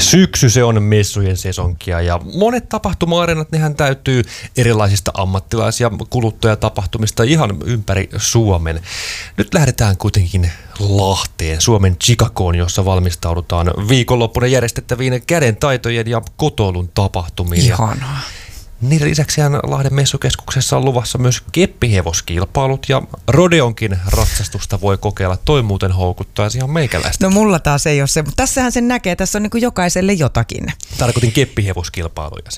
Syksy se on messujen sesonkia ja monet tapahtuma-areenat nehän täytyy erilaisista ammattilais- ja kuluttajatapahtumista ihan ympäri Suomen. Nyt lähdetään kuitenkin Lahteen, Suomen Chicagoon, jossa valmistaudutaan viikonloppuna järjestettäviin kädentaitojen ja kotoilun tapahtumiin. Ihanaa. Niiden lisäksi Lahden messukeskuksessa on luvassa myös keppihevoskilpailut ja rodeonkin ratsastusta voi kokeilla. Toi muuten houkuttaisi ihan meikäläistä. No mulla taas ei ole se, mutta tässähän sen näkee, tässä on niin kuin jokaiselle jotakin. Tarkoitin keppihevoskilpailuja.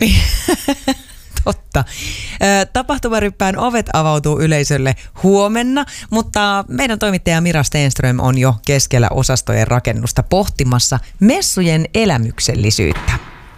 Totta. Tapahtumaryppään ovet avautuu yleisölle huomenna, mutta meidän toimittaja Mira Stenström on jo keskellä osastojen rakennusta pohtimassa messujen elämyksellisyyttä.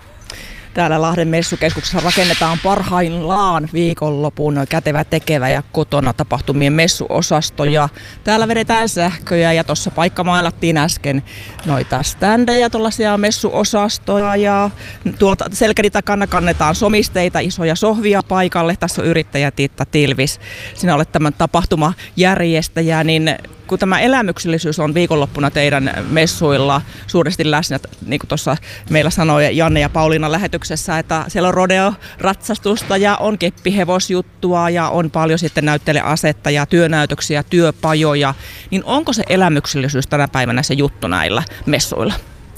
Täällä Lahden messukeskuksessa rakennetaan parhaillaan viikonlopun kätevä, tekevä ja kotona tapahtumien messuosastoja. Täällä vedetään sähköjä ja tuossa paikkamailattiin äsken noita ständeja, tuollaisia messuosastoja ja tuolta selkäni takana kannetaan somisteita, isoja sohvia paikalle. Tässä on yrittäjä Titta Tilvis. Sinä olet tämän tapahtumajärjestäjä, niin kun tämä elämyksellisyys on viikonloppuna teidän messuilla suuresti läsnä, niin kuin tuossa meillä sanoi Janne ja Pauliina lähetyksessä, että siellä on rodeo-ratsastusta ja on keppihevosjuttua ja on paljon sitten näytteleasetta ja työnäytöksiä, työpajoja, niin onko se elämyksellisyys tänä päivänä se juttu näillä messuilla?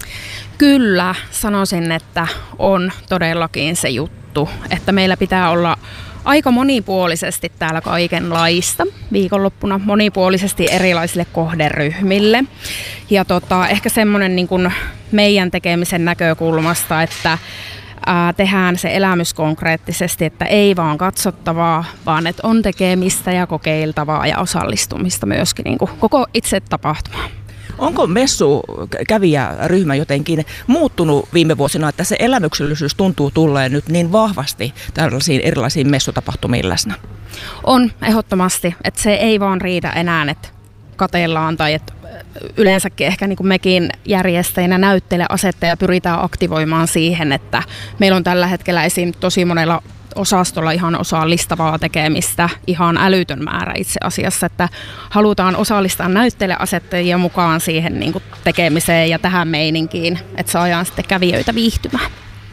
Kyllä, sanoisin, että on todellakin se juttu, että meillä pitää olla aika monipuolisesti täällä kaikenlaista viikonloppuna, monipuolisesti erilaisille kohderyhmille. Ja ehkä semmoinen niin kuin meidän tekemisen näkökulmasta, että tehdään se elämys konkreettisesti, että ei vaan katsottavaa, vaan että on tekemistä ja kokeiltavaa ja osallistumista myöskin niin kuin koko itse tapahtumaan. Onko messukävijäryhmä jotenkin muuttunut viime vuosina, että se elämyksellisyys tuntuu tulleen nyt niin vahvasti tällaisiin erilaisiin messutapahtumiin läsnä? On ehdottomasti, että se ei vaan riitä enää, että katellaan tai että yleensäkin ehkä niin kuin mekin järjestäjinä näytteleasetteja pyritään aktivoimaan siihen, että meillä on tällä hetkellä esim. Tosi monella osastolla ihan osallistavaa tekemistä, ihan älytön määrä itse asiassa, että halutaan osallistaa näytteleasettajia mukaan siihen niin kuin tekemiseen ja tähän meininkiin, että saadaan sitten kävijöitä viihtymään.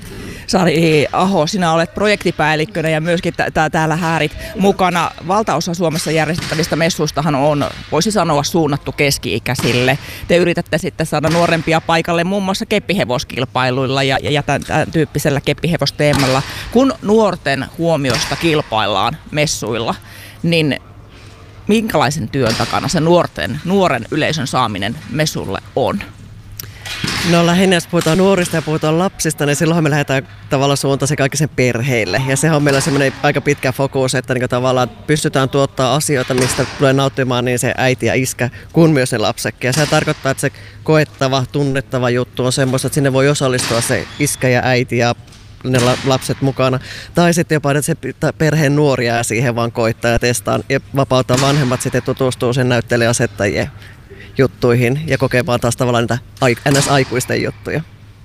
Sari Aho, sinä olet projektipäällikkönä ja myöskin täällä häärit mukana. Valtaosa Suomessa järjestettävistä messuistahan on, voisi sanoa, suunnattu keski-ikäisille. Te yritätte sitten saada nuorempia paikalle muun muassa keppihevoskilpailuilla ja tämän tyyppisellä keppihevosteemalla. Kun nuorten huomiosta kilpaillaan messuilla, niin minkälaisen työn takana se nuoren yleisön saaminen messulle on? No lähinnä, jos puhutaan nuorista ja puhutaan lapsista, niin silloin me lähdetään tavallaan suuntaan kaikki sen perheille. Ja sehän on meillä semmoinen aika pitkä fokus, että niin tavallaan pystytään tuottaa asioita, mistä tulee nauttimaan niin se äiti ja iskä kuin myös ne lapsetkin. Ja se tarkoittaa, että se koettava, tunnettava juttu on semmoista, että sinne voi osallistua se iskä ja äiti ja ne lapset mukana. Tai sitten jopa, että se perheen nuoria siihen vaan koittaa ja testaa ja vapauttaa vanhemmat sitten tutustuu sen näyttelijäasettajien juttuihin ja kokemaan taas tavallaan niitä NS-aikuisten juttuja.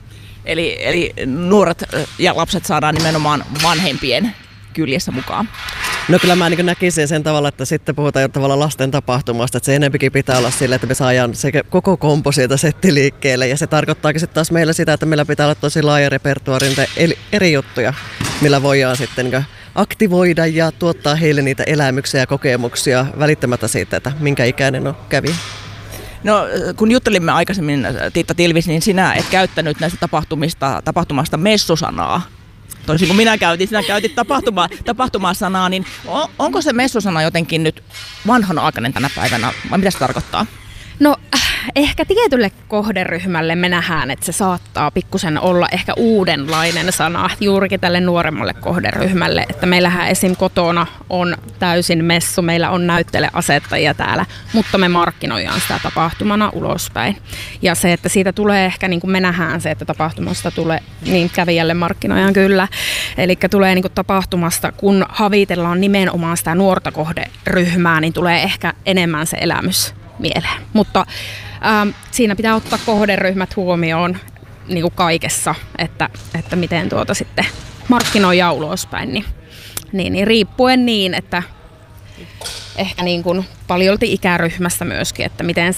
Eli nuoret ja lapset saadaan nimenomaan vanhempien kyljessä mukaan. No kyllä mä niin näkisin sen tavalla, että sitten puhutaan jo tavallaan lasten tapahtumasta, että se enempikin pitää olla sille, että me saadaan se koko kompo sieltä setti liikkeelle ja se tarkoittaakin sitten taas meillä sitä, että meillä pitää olla tosi laaja repertuaari eri juttuja, millä voidaan sitten niin aktivoida ja tuottaa heille niitä elämyksiä ja kokemuksia välittämättä siitä, että minkä ikäinen on kävijä. No, kun juttelimme aikaisemmin, Titta Tilvis, niin sinä et käyttänyt näistä tapahtumasta messusanaa. Toisin kuin minä käytin, sinä käytit tapahtumasanaa, niin onko se messusana jotenkin nyt vanhanaikainen tänä päivänä, vai mitä se tarkoittaa? No ehkä tietylle kohderyhmälle me nähdään, että se saattaa pikkusen olla ehkä uudenlainen sana juurikin tälle nuoremmalle kohderyhmälle. Että meillähän esim. Kotona on täysin messu, meillä on näytteleasettajia täällä, mutta me markkinoidaan sitä tapahtumana ulospäin. Ja se, että siitä tulee ehkä, niin kuin me nähdään se, että tapahtumasta tulee, niin kävijälle markkinoidaan kyllä. Eli tulee niin kuin tapahtumasta, kun havitellaan nimenomaan sitä nuorta kohderyhmää, niin tulee ehkä enemmän se elämys mieleen. Mutta siinä pitää ottaa kohderyhmät huomioon niin kuin kaikessa, että miten sitten markkinoidaan ulospäin. Niin riippuen niin, että ehkä niin kuin paljolti ikäryhmästä myöskin, että miten se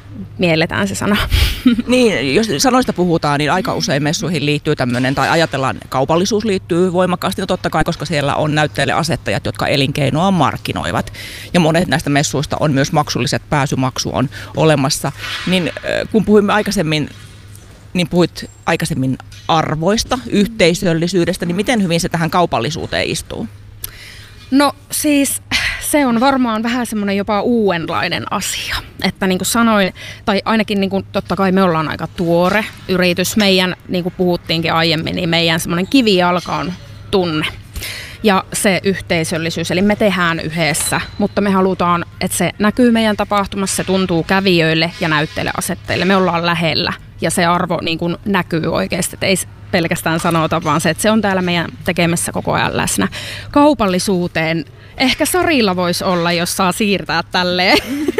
mielletään se sana. Niin, jos sanoista puhutaan, niin aika usein messuihin liittyy tämmöinen, tai ajatellaan, kaupallisuus liittyy voimakkaasti, no totta kai, koska siellä on näyttelijäasettajat, jotka elinkeinoa markkinoivat. Ja monet näistä messuista on myös maksulliset, pääsymaksu on olemassa. Niin kun puhuimme aikaisemmin, niin puhuit aikaisemmin arvoista, yhteisöllisyydestä, niin miten hyvin se tähän kaupallisuuteen istuu? No siis se on varmaan vähän semmoinen jopa uudenlainen asia. Että niin kuin sanoin, tai ainakin niin kuin, totta kai me ollaan aika tuore yritys. Meidän, niin kuin puhuttiinkin aiemmin, niin meidän semmoinen kivijalka on tunne. Ja se yhteisöllisyys, eli me tehdään yhdessä, mutta me halutaan, että se näkyy meidän tapahtumassa, se tuntuu kävijöille ja näyttelijäasetteille. Me ollaan lähellä ja se arvo niin kuin näkyy oikeasti, että ei pelkästään sanota, vaan se, että se on täällä meidän tekemässä koko ajan läsnä. Kaupallisuuteen ehkä Sarilla voisi olla, jos saa siirtää tälleen.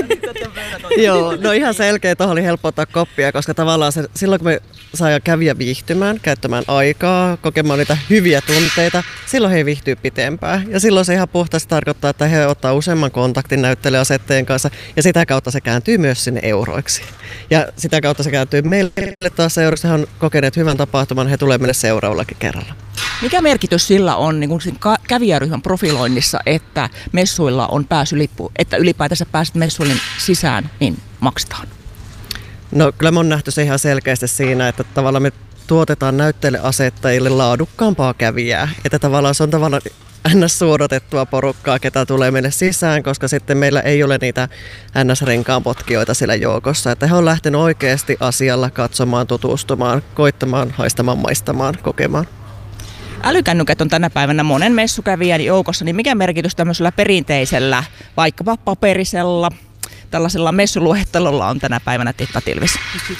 Joo, no ihan selkeä, tuohon oli helppo ottaa koppia, koska tavallaan silloin kun me saa kävijä viihtymään, käyttämään aikaa, kokemaan niitä hyviä tunteita, silloin he viihtyy pitempään. Ja silloin se ihan puhtaasti tarkoittaa, että he ottaa useamman kontaktin näyttelijäasettajien kanssa ja sitä kautta se kääntyy myös sinne euroiksi. Ja sitä kautta se kääntyy meille taas euroiksi, he on kokeneet hyvän tapahtuman, he tulee meille seuraavallakin kerralla. Mikä merkitys sillä on niin kuin kävijäryhmän profiloinnissa, että messuilla on pääsylippu, että ylipäätänsä pääset messuille sisään, niin maksetaan? No kyllä me on nähty se ihan selkeästi siinä, että tavallaan me tuotetaan näyttelijäasettajille laadukkaampaa kävijää. Että tavallaan se on tavallaan NS-suodatettua porukkaa, ketä tulee meille sisään, koska sitten meillä ei ole niitä NS-renkaanpotkijoita siellä joukossa. Että he on lähtenyt oikeasti asialla katsomaan, tutustumaan, koittamaan, haistamaan, maistamaan, kokemaan. Älykännykät on tänä päivänä monen messukävijän joukossa, niin mikä merkitys tämmöisellä perinteisellä, vaikkapa paperisella, tällaisella messuluettelolla on tänä päivänä, Titta Tilvis?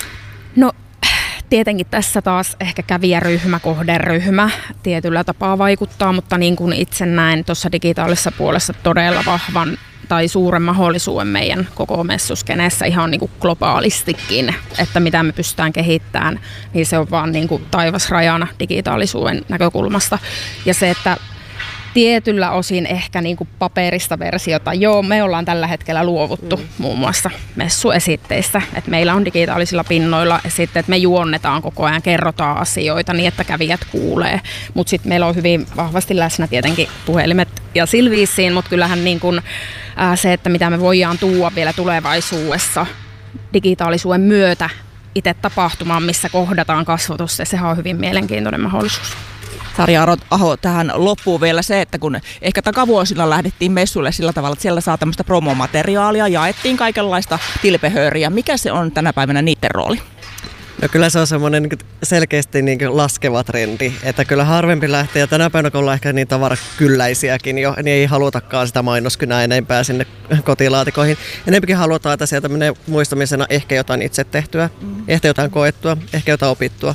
No tietenkin tässä taas ehkä kävijäryhmä, kohderyhmä tietyllä tapaa vaikuttaa, mutta niin kuin itse näen tuossa digitaalisessa puolessa todella vahvan tai suuren mahdollisuuden meidän koko messuskeneessä ihan niin kuin globaalistikin, että mitä me pystytään kehittämään, niin se on vaan niin kuin taivasrajana digitaalisuuden näkökulmasta. Ja se, että tietyllä osin ehkä niin kuin paperista versiota, joo, me ollaan tällä hetkellä luovuttu muun muassa messuesitteistä, että meillä on digitaalisilla pinnoilla esitteet, me juonnetaan koko ajan, kerrotaan asioita niin, että kävijät kuulee, mutta sitten meillä on hyvin vahvasti läsnä tietenkin puhelimet ja silviisiin, mutta kyllähän niin kuin, se, että mitä me voidaan tuoda vielä tulevaisuudessa digitaalisuuden myötä itse tapahtumaan, missä kohdataan kasvatusta, sehän on hyvin mielenkiintoinen mahdollisuus. Sari Aho, tähän loppuu vielä se, että kun ehkä takavuosilla lähdettiin messuille sillä tavalla, että siellä saa tämmöistä promomateriaalia, jaettiin kaikenlaista tilpehööriä. Mikä se on tänä päivänä niiden rooli? No kyllä se on semmoinen selkeästi laskeva trendi, että kyllä harvempi lähtee, ja tänä päivänä kun ollaan ehkä niin tavarakylläisiäkin jo, niin ei halutakaan sitä mainoskynää enempää sinne kotilaatikoihin. Enempikin halutaan, että sieltä menee muistamisena ehkä jotain itse tehtyä, ehkä jotain koettua, ehkä jotain opittua.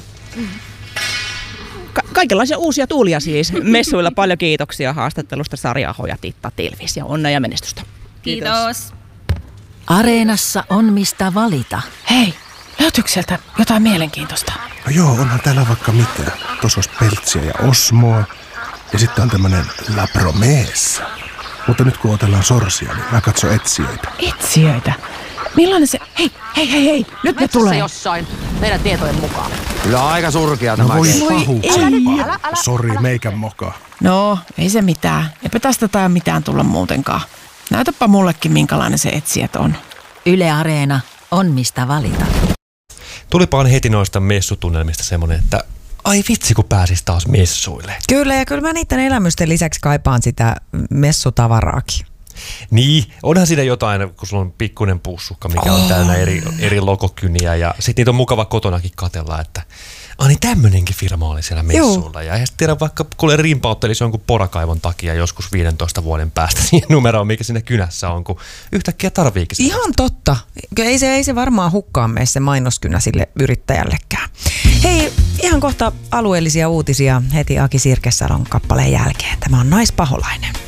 Kaikenlaisia uusia tuulia siis messuilla. Paljon kiitoksia haastattelusta Sari Aho ja Titta Tilvis ja onnea ja menestystä. Kiitos. Areenassa on mistä valita. Hei, löytyykö sieltä jotain mielenkiintoista? No joo, onhan täällä vaikka mitä. Tuossa olisi Peltsiä ja Osmoa. Ja sitten on tämmönen La Promessa. Mutta nyt kun otellaan sorsia, niin mä katson etsijöitä. Etsijöitä? Millainen se... Hei, nyt ne tulee. Jossain meidän tietojen mukaan. Kyllä aika surkea No tämä. voi pahuksen. Sori, meikän moka. No, ei se mitään. Eipä tästä tai mitään tulla muutenkaan. Näytäpä mullekin, minkälainen se etsijät on. Yle Areena on mistä valita. Tulipaan heti noista messutunnelmista semmoinen, että ai vitsi kun pääsis taas messuille. Kyllä, ja kyllä mä niiden elämysten lisäksi kaipaan sitä messutavaraakin. Niin, onhan siinä jotain, kun sulla on pikkuinen pussukka, mikä on täynnä eri logokyniä ja sitten niitä on mukava kotonakin katsella, että niin tämmönenkin firma oli siellä messuilla. Ja eihän tiedä vaikka, kun rimpauttelisi jonkun porakaivon takia joskus 15 vuoden päästä siihen numeroon, mikä siinä kynässä on, kun yhtäkkiä tarviikin sitä. Ihan totta. Ei se varmaan hukkaan mene se mainoskynä sille yrittäjällekään. Hei, ihan kohta alueellisia uutisia heti Aki Sirkesalon kappaleen jälkeen. Tämä on Naispaholainen.